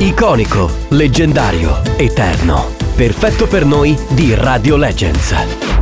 Iconico, leggendario, eterno. Perfetto per noi di Radio Legends.